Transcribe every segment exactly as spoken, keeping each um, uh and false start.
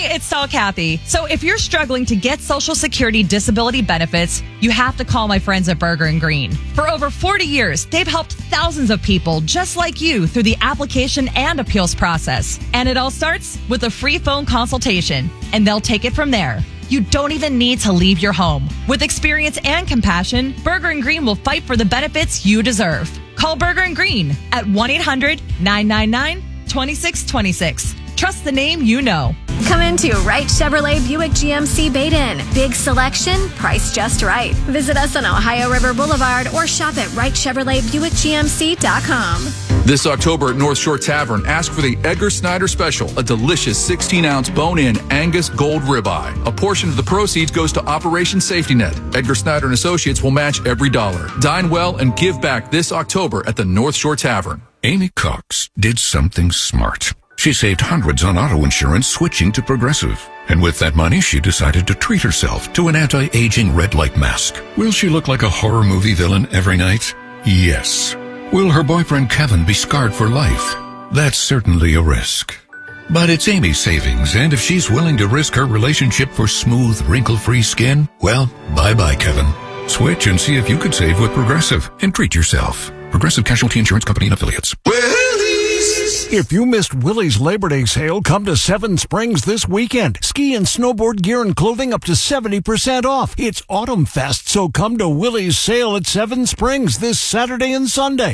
it's Tall Kathy. So if you're struggling to get Social Security disability benefits, you have to call my friends at Burger and Green. For over forty years, they've helped thousands of people just like you through the application and appeals process. And it all starts with a free phone consultation, and they'll take it from there. You don't even need to leave your home. With experience and compassion, Burger and Green will fight for the benefits you deserve. Call Burger and Green at one eight hundred nine nine nine two six two six. Trust the name you know. Come into Wright Chevrolet Buick G M C Baden. Big selection, price just right. Visit us on Ohio River Boulevard or shop at Wright Chevrolet Buick G M C dot com. This October at North Shore Tavern, ask for the Edgar Snyder Special, a delicious sixteen ounce bone-in Angus Gold Ribeye. A portion of the proceeds goes to Operation Safety Net. Edgar Snyder and Associates will match every dollar. Dine well and give back this October at the North Shore Tavern. Amy Cox did something smart. She saved hundreds on auto insurance switching to Progressive. And with that money, she decided to treat herself to an anti-aging red light mask. Will she look like a horror movie villain every night? Yes. Will her boyfriend Kevin be scarred for life? That's certainly a risk. But it's Amy's savings, and if she's willing to risk her relationship for smooth, wrinkle-free skin, well, bye-bye, Kevin. Switch and see if you could save with Progressive and treat yourself. Progressive Casualty Insurance Company and Affiliates. If you missed Willie's Labor Day sale, come to Seven Springs this weekend. Ski and snowboard gear and clothing up to seventy percent off. It's Autumn Fest, so come to Willie's sale at Seven Springs this Saturday and Sunday.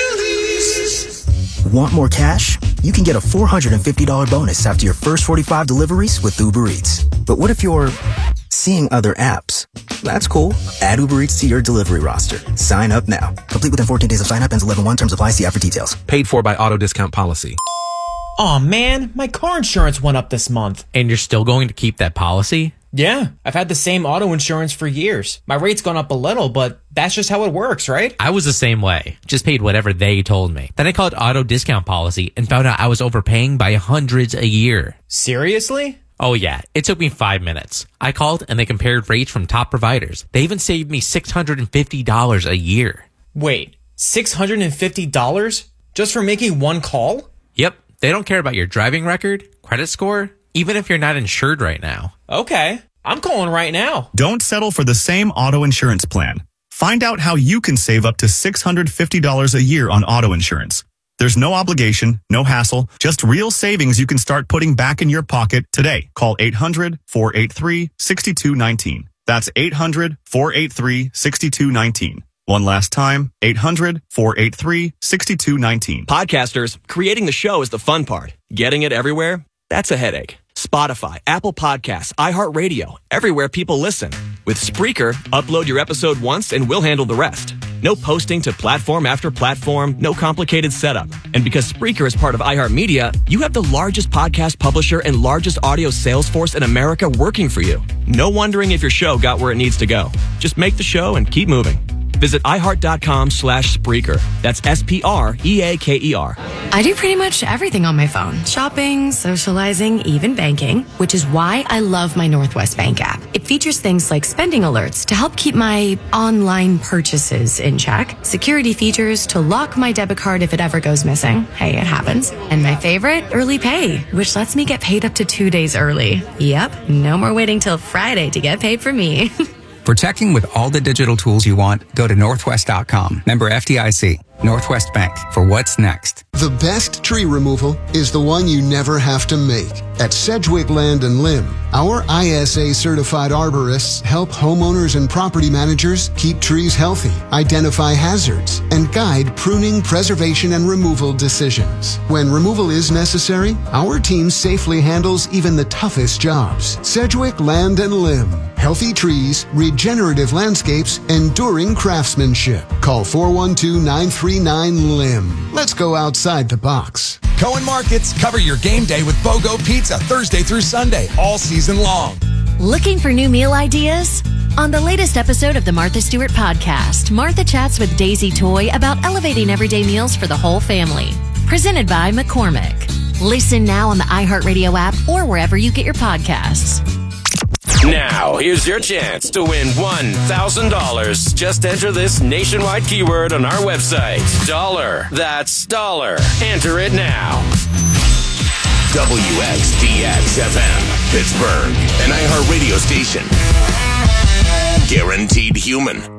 Willie's. Want more cash? You can get a four hundred fifty dollars bonus after your first forty-five deliveries with Uber Eats. But what if you're seeing other apps? That's cool. Add Uber Eats to your delivery roster. Sign up now. Complete within fourteen days of sign up. Ends eleven one. Terms apply. See app for details. Paid for by Auto Discount Policy. Aw, man, my car insurance went up this month. And you're still going to keep that policy? Yeah, I've had the same auto insurance for years. My rate's gone up a little, but that's just how it works, right? I was the same way. Just paid whatever they told me. Then I called Auto Discount Policy and found out I was overpaying by hundreds a year. Seriously? Oh yeah, it took me five minutes. I called and they compared rates from top providers. They even saved me six hundred fifty dollars a year. Wait, six hundred fifty dollars? Just for making one call? Yep, they don't care about your driving record, credit score, even if you're not insured right now. Okay, I'm calling right now. Don't settle for the same auto insurance plan. Find out how you can save up to six hundred fifty dollars a year on auto insurance. There's no obligation, no hassle, just real savings you can start putting back in your pocket today. Call eight hundred, four eight three, six two one nine. That's eight hundred, four eight three, six two one nine. One last time, eight hundred, four eight three, six two one nine. Podcasters, creating the show is the fun part. Getting it everywhere? That's a headache. Spotify, Apple Podcasts, iHeartRadio, everywhere people listen. With Spreaker, upload your episode once and we'll handle the rest. No posting to platform after platform, no complicated setup. And because Spreaker is part of iHeartMedia, you have the largest podcast publisher and largest audio sales force in America working for you. No wondering if your show got where it needs to go. Just make the show and keep moving. Visit iHeart.com slash Spreaker. That's S P R E A K E R. I do pretty much everything on my phone. Shopping, socializing, even banking, which is why I love my Northwest Bank app. It features things like spending alerts to help keep my online purchases in check, security features to lock my debit card if it ever goes missing. Hey, it happens. And my favorite, early pay, which lets me get paid up to two days early. Yep, no more waiting till Friday to get paid for me. For checking with all the digital tools you want, go to northwest dot com. Member F D I C. Northwest Bank. For what's next. The best tree removal is the one you never have to make. At Sedgwick Land and Limb, our I S A certified arborists help homeowners and property managers keep trees healthy, identify hazards, and guide pruning, preservation, and removal decisions. When removal is necessary, our team safely handles even the toughest jobs. Sedgwick Land and Limb. Healthy trees, regenerative landscapes, enduring craftsmanship. Call four one two, nine three nine, L I M. Let's go outside the box. Cohen Markets, cover your game day with BOGO Pizza Thursday through Sunday, all season long. Looking for new meal ideas? On the latest episode of the Martha Stewart podcast, Martha chats with Daisy Toy about elevating everyday meals for the whole family. Presented by McCormick. Listen now on the iHeartRadio app or wherever you get your podcasts. Now, here's your chance to win one thousand dollars. Just enter this nationwide keyword on our website. Dollar. That's dollar. Enter it now. W X D X F M, Pittsburgh, an iHeart radio station. Guaranteed human.